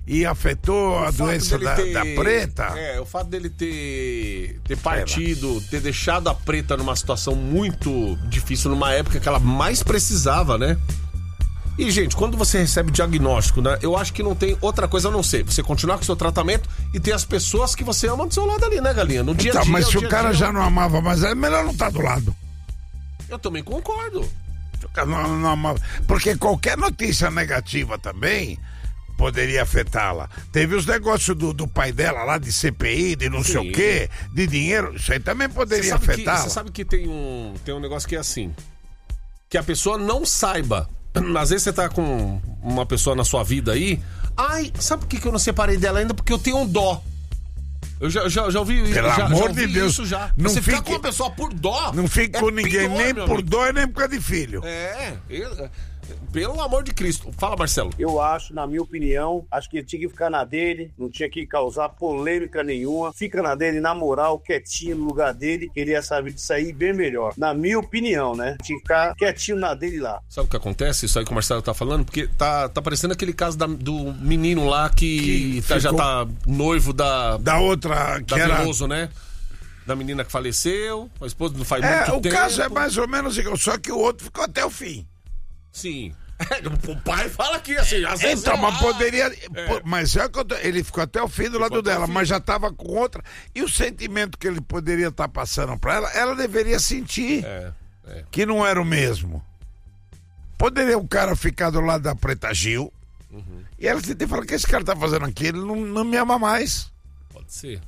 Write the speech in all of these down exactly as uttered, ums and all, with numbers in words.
e afetou a doença da, ter, da preta. É, o fato dele ter, ter partido, ter deixado a preta numa situação muito difícil, numa época que ela mais precisava, né? E, gente, quando você recebe diagnóstico, né? Eu acho que não tem outra coisa a não ser você continuar com o seu tratamento e ter as pessoas que você ama do seu lado ali, né, Galinha? No dia a dia. Então, mas se dia o cara dia, já não amava, mas é melhor não estar do lado. Eu também concordo. Se o cara não, não amava. Porque qualquer notícia negativa também poderia afetá-la. Teve os negócios do, do pai dela lá, de C P I, de não Sim. sei o quê, de dinheiro. Isso aí também poderia afetá-la. Você sabe que tem um, tem um negócio que é assim, que a pessoa não saiba. Às vezes você tá com uma pessoa na sua vida aí. Ai, sabe por que, que eu não separei dela ainda? Porque eu tenho um dó. Eu já, já, já ouvi isso. Pelo já, amor já ouvi de Deus. Isso já. Não você fique, ficar com uma pessoa por dó. Não fique é com ninguém, pior, nem por amigo. dó e nem por causa de filho. É, eu, pelo amor de Cristo. Fala, Marcelo. Eu acho, na minha opinião, acho que ele tinha que ficar na dele, não tinha que causar polêmica nenhuma. Fica na dele, na moral, quietinho no lugar dele, que ele ia saber de sair bem melhor. Na minha opinião, né? Tinha que ficar quietinho na dele lá. Sabe o que acontece? Isso aí que o Marcelo tá falando? Porque tá, tá parecendo aquele caso da, do menino lá que, que tá, já tá noivo da... Da outra, que da era... Veloso, né? Da menina que faleceu, a esposa não faz é, muito o tempo. O caso é mais ou menos igual, só que o outro ficou até o fim. Sim. O pai fala aqui assim, às vezes então, é, mas poderia. É. Mas é que ele ficou até o fim do lado dela, mas já estava com outra. E o sentimento que ele poderia estar tá passando para ela, ela deveria sentir é, é. que não era o mesmo. Poderia o cara ficar do lado da Preta Gil uhum. e ela sentir e falar: o que esse cara tá fazendo aqui? Ele não, não me ama mais. Pode ser.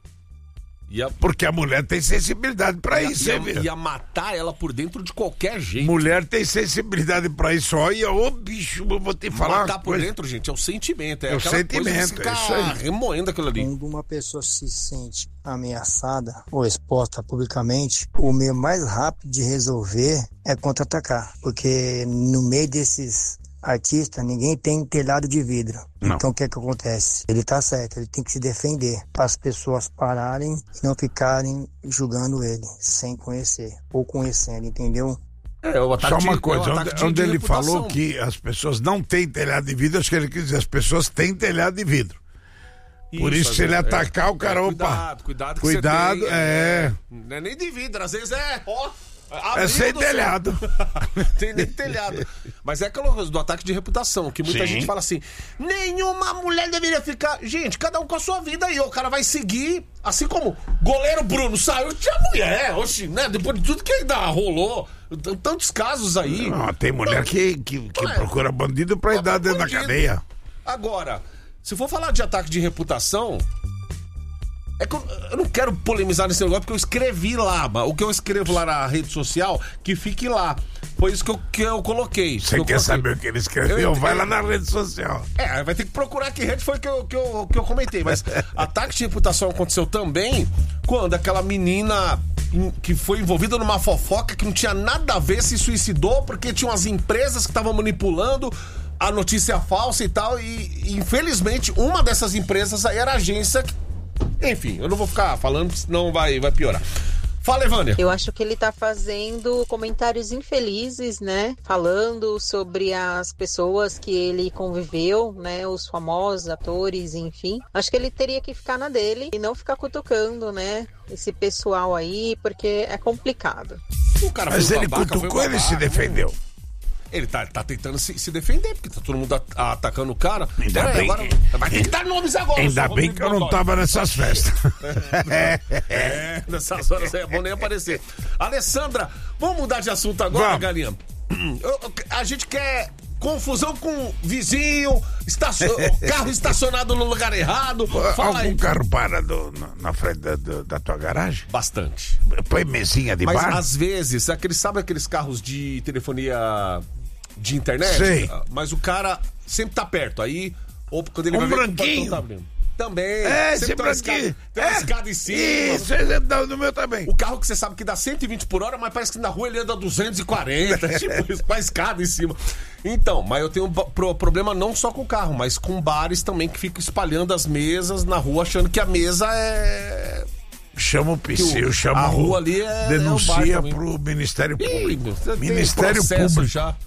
E a... Porque a mulher tem sensibilidade pra e isso, a, hein, ia, ia matar ela por dentro de qualquer jeito. Mulher tem sensibilidade pra isso. Olha, ô bicho, eu vou te falar. Matar por coisa... dentro, gente, é o sentimento. É, é o sentimento, coisa de é isso aí. remoendo aquilo ali. Quando uma pessoa se sente ameaçada ou exposta publicamente, o meio mais rápido de resolver é contra-atacar. Porque no meio desses... artista, ninguém tem telhado de vidro. Não. Então o que é que acontece? Ele tá certo, ele tem que se defender para as pessoas pararem e não ficarem julgando ele sem conhecer ou conhecendo, entendeu? É, o Só uma de, coisa, onde, de, onde de ele reputação. falou que as pessoas não têm telhado de vidro, acho que ele quis dizer, as pessoas têm telhado de vidro. Isso, Por isso, se ele é, atacar, é, o cara, é, opa, cuidado, cuidado, que cuidado, você tem, é... Não é nem de vidro, às vezes é, ó... É sem telhado. Tem nem telhado. Mas é aquela coisa do ataque de reputação, que muita Sim. gente fala assim, nenhuma mulher deveria ficar... Gente, cada um com a sua vida aí, o cara vai seguir, assim como goleiro Bruno saiu, tinha mulher, oxi, né? Depois de tudo que ainda rolou, tantos casos aí. Não, tem mulher não, que, que, que é, procura bandido pra ir dar dentro da cadeia. Agora, se for falar de ataque de reputação... É que eu, eu não quero polemizar nesse negócio, porque eu escrevi lá, o que eu escrevo lá na rede social, que fique lá. Foi isso que eu, que eu coloquei. Você que quer coloquei. saber o que ele escreveu? Eu, vai lá na rede social. É, vai ter que procurar que rede foi que eu, que eu, que eu comentei. Mas ataque de reputação aconteceu também quando aquela menina que foi envolvida numa fofoca que não tinha nada a ver, se suicidou porque tinha umas empresas que estavam manipulando a notícia falsa e tal. E infelizmente uma dessas empresas aí era a agência que... Enfim, eu não vou ficar falando, senão vai, vai piorar. Fala, Evânia. Eu acho que ele tá fazendo comentários infelizes, né? Falando sobre as pessoas que ele conviveu, né? Os famosos atores, enfim. Acho que ele teria que ficar na dele e não ficar cutucando, né? Esse pessoal aí, porque é complicado. O cara Mas ele babaca, cutucou, ele se defendeu. Ele tá, tá tentando se, se defender, porque tá todo mundo a, a, atacando o cara. Ainda é, bem agora, que... Vai ter que dar nomes agora. Ainda bem que eu não tava nessas festas. é, é, nessas horas é bom nem aparecer. Alessandra, vamos mudar de assunto agora, vamos. Galinha? Eu, eu, a gente quer confusão com vizinho, estacion... carro estacionado no lugar errado. Fala Algum aí. carro para do, na, na frente da, do, da tua garagem? Bastante. Põe mesinha de Mas bar? às vezes, aqueles, sabe aqueles carros de telefonia de internet? Sei. Mas o cara sempre tá perto. Aí, ou quando ele um vai ver branquinho. que o portão tá abrindo. Também. É, sempre esse tem uma escada, branquinho. tem uma É, escada em cima. Isso, esse é do meu também. O carro que você sabe que dá cento e vinte por hora, mas parece que na rua ele anda duzentos e quarenta, tipo isso, com a escada em cima. Então, mas eu tenho um pro- problema não só com o carro, mas com bares também que ficam espalhando as mesas na rua, achando que a mesa é... Chama o Psyu, chama a o... rua ali é... Denuncia é o bar pro Ministério Ih, Público. você tem Ministério processo Público. já.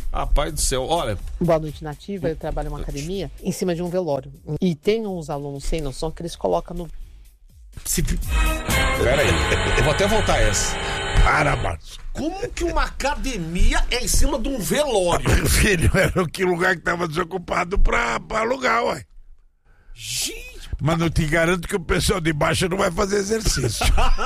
Rapaz do céu, olha. Boa noite, Nativa. Eu trabalho em uma academia em cima de um velório. E tem uns alunos sem noção que eles colocam no... Se... Pera aí, eu vou até voltar a essa. Para, Marcos. Como que uma academia é em cima de um velório? Filho, era que lugar que tava desocupado pra, pra alugar, ué. Gente. Mas não te garanto que o pessoal de baixo não vai fazer exercício.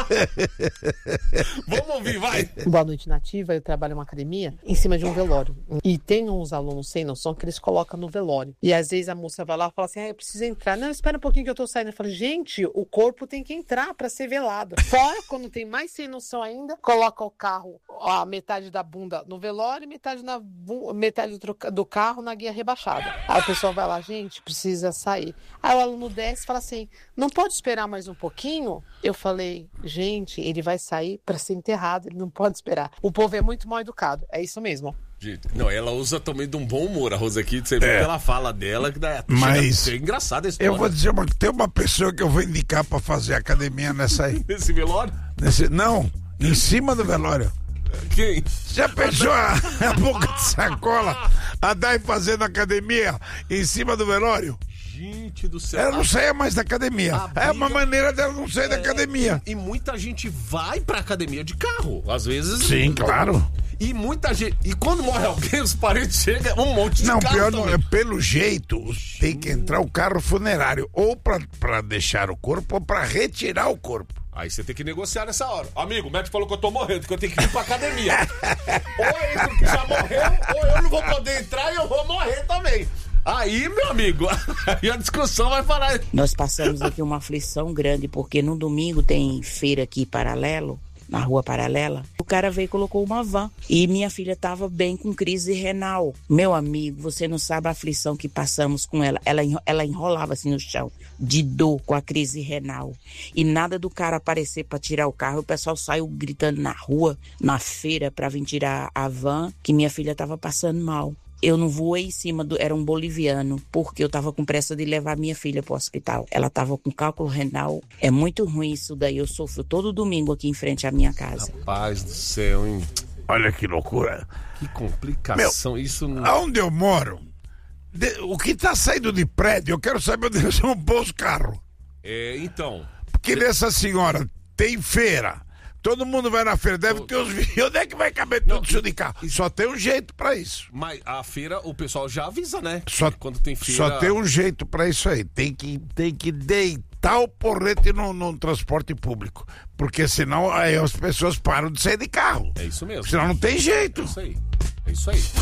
Vamos ouvir, vai. Boa noite, Nativa. Eu trabalho em uma academia em cima de um velório. E tem uns alunos sem noção que eles colocam no velório. E às vezes a moça vai lá e fala assim, ah, eu preciso entrar. Não, espera um pouquinho que eu tô saindo. Eu falo, gente, o corpo tem que entrar pra ser velado. Fora, quando tem mais sem noção ainda, coloca o carro, a metade da bunda no velório e metade, na bu- metade do, do carro na guia rebaixada. Aí o pessoal vai lá, gente, precisa sair. Aí o aluno desce e fala assim, não pode esperar mais um pouquinho? Eu falei, gente, ele vai sair para ser enterrado, ele não pode esperar. O povo é muito mal educado, é isso mesmo. Gente, não, ela usa também de um bom humor, a Rosa aqui, você vê É. pela fala dela, que dá, Mas é engraçada a história. eu vou dizer uma, tem uma pessoa que eu vou indicar pra fazer academia nessa aí. Nesse velório? Nesse, não, em cima do velório. Quem? Já pensou a, a boca de sacola a dar e fazendo academia em cima do velório? Gente do céu. Ela não saia mais da academia. A É uma briga- maneira dela não sair da É, academia. E, e muita gente vai pra academia de carro, às vezes. Sim, claro. E muita gente. E quando morre alguém, os parentes chegam um monte de Não, carro pior não, também. é pelo jeito, tem que entrar o carro funerário, ou pra, pra deixar o corpo, ou pra retirar o corpo. Aí você tem que negociar nessa hora. Amigo, o médico falou que eu tô morrendo, que eu tenho que ir pra academia. Ou é isso que já morreu, ou eu não vou poder entrar e eu vou morrer também. Aí, meu amigo, aí a discussão vai parar. Nós passamos aqui uma aflição grande, porque no domingo tem feira aqui paralelo, na rua paralela. O cara veio e colocou uma van. E minha filha estava bem com crise renal. Meu amigo, você não sabe a aflição que passamos com ela. Ela, enro- ela enrolava assim no chão, de dor com a crise renal. E nada do cara aparecer para tirar o carro. O pessoal saiu gritando na rua, na feira, para vir tirar a van, que minha filha estava passando mal. Eu não voei em cima do... Era um boliviano, porque eu tava com pressa de levar minha filha pro hospital. Ela tava com cálculo renal. É muito ruim isso daí. Eu sofro todo domingo aqui em frente à minha casa. Rapaz do céu, hein? Olha que loucura. Que complicação. Isso não... Aonde eu moro, de- o que tá saindo de prédio, eu quero saber onde eles vão pôr os carros. É, então. Porque nessa senhora tem feira. Todo mundo vai na feira, deve ter os vídeos. Onde é que vai caber tudo isso de carro? Só tem um jeito pra isso. Mas a feira, o pessoal já avisa, né? Só, Quando tem feira. só tem um jeito pra isso aí. Tem que, tem que deitar o porrete no, no transporte público. Porque senão aí as pessoas param de sair de carro. É isso mesmo. Senão não tem jeito. É isso aí. É isso aí.